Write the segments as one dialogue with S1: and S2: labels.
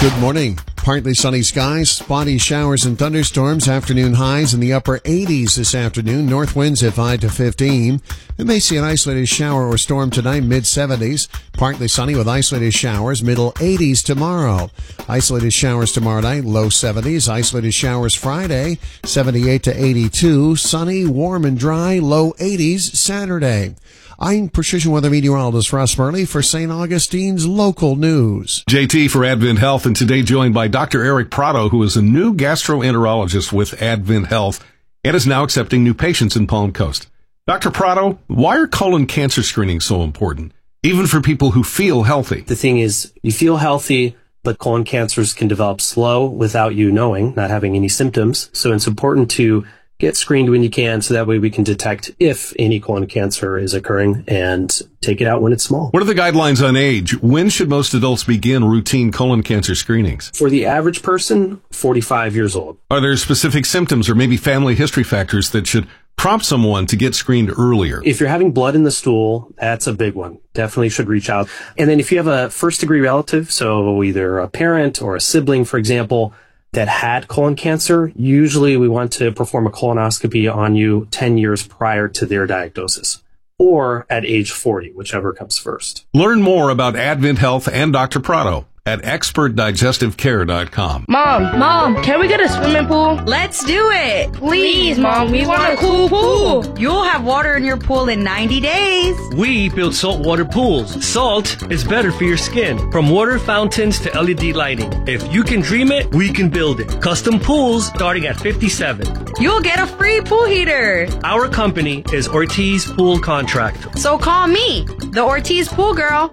S1: Good morning. Partly sunny skies, spotty showers and thunderstorms. Afternoon highs in the upper 80s this afternoon. North winds at 5 to 15. We may see an isolated shower or storm tonight, mid 70s. Partly sunny with isolated showers, middle 80s tomorrow. Isolated showers tomorrow night, low 70s. Isolated showers Friday, 78 to 82. Sunny, warm and dry, low 80s Saturday. I'm Precision Weather Meteorologist Russ Murley for St. Augustine's local news.
S2: JT for Advent Health, and today joined by Dr. Eric Prado, who is a new gastroenterologist with Advent Health and is now accepting new patients in Palm Coast. Dr. Prado, why are colon cancer screenings so important, even for people who feel healthy?
S3: The thing is, you feel healthy, but colon cancers can develop slow without you knowing, not having any symptoms. So it's important to get screened when you can, so that way we can detect if any colon cancer is occurring and take it out when it's small.
S2: What are the guidelines on age? When should most adults begin routine colon cancer screenings?
S3: For the average person, 45 years old.
S2: Are there specific symptoms or maybe family history factors that should prompt someone to get screened earlier?
S3: If you're having blood in the stool, that's a big one. Definitely should reach out. And then if you have a first-degree relative, so either a parent or a sibling, for example, that had colon cancer, usually we want to perform a colonoscopy on you 10 years prior to their diagnosis, or at age 40, whichever comes first.
S2: Learn more about Advent Health and Dr. Prado at expertdigestivecare.com.
S4: Mom, can we get a swimming pool?
S5: Let's do it.
S4: Please, Mom, we want a cool pool.
S5: You'll have water in your pool in 90 days.
S6: We build saltwater pools. Salt is better for your skin. From water fountains to LED lighting. If you can dream it, we can build it. Custom pools starting at $57.
S5: You'll get a free pool heater.
S6: Our company is Ortiz Pool Contractor.
S5: So call me, the Ortiz Pool Girl,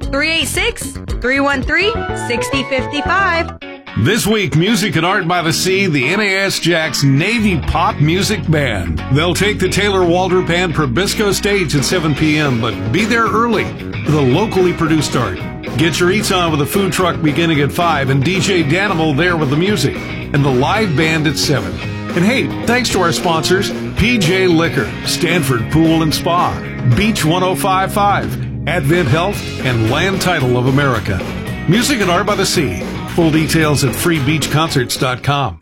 S5: 386-313-6055.
S2: This week, Music and Art by the Sea, the NAS Jacks Navy Pop Music Band. They'll take the Taylor Waldrop Band Probisco stage at 7 p.m., but be there early for the locally produced art. Get your eats on with a food truck beginning at 5 and DJ Danimal there with the music and the live band at 7. And hey, thanks to our sponsors, PJ Liquor, Stanford Pool and Spa, Beach 105.5, Advent Health, and Land Title of America. Music and Art by the Sea. Full details at freebeachconcerts.com.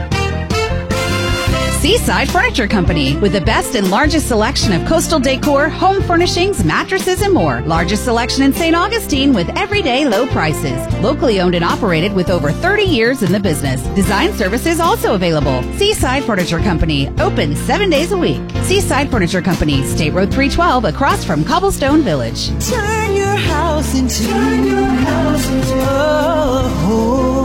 S7: Seaside Furniture Company, with the best and largest selection of coastal decor, home furnishings, mattresses, and more. Largest selection in St. Augustine with everyday low prices. Locally owned and operated with over 30 years in the business. Design services also available. Seaside Furniture Company, open 7 days a week. Seaside Furniture Company, State Road 312, across from Cobblestone Village.
S8: Turn your house into a home.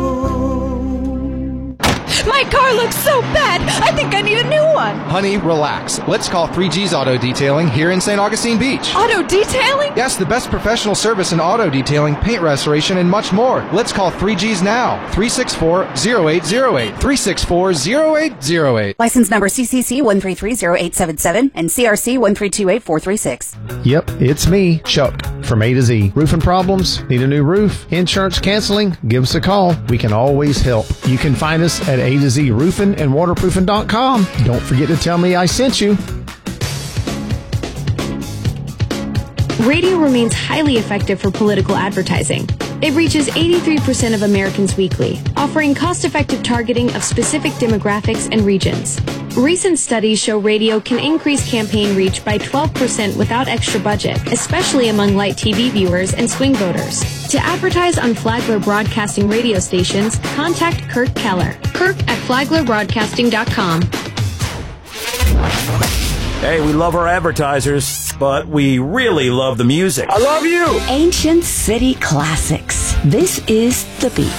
S7: My car looks so bad. I think I need a new one.
S9: Honey, relax. Let's call 3G's Auto Detailing here in St. Augustine Beach.
S7: Auto detailing?
S9: Yes, the best professional service in auto detailing, paint restoration, and much more. Let's call 3G's now. 364-0808. 364-0808.
S7: License number CCC 1330877 and CRC 1328436.
S10: Yep, it's me, Chuck, from A to Z. Roofing problems? Need a new roof? Insurance canceling? Give us a call. We can always help. You can find us at A to Z Roofing and Waterproofing.com. Don't forget to tell me I sent you.
S11: Radio remains highly effective for political advertising. It reaches 83% of Americans weekly, offering cost-effective targeting of specific demographics and regions. Recent studies show radio can increase campaign reach by 12% without extra budget, especially among light TV viewers and swing voters. To advertise on Flagler Broadcasting radio stations, contact Kirk Keller. Kirk at FlaglerBroadcasting.com.
S12: Hey, we love our advertisers, but we really love the music.
S13: I love you.
S14: Ancient City Classics. This is The Beat.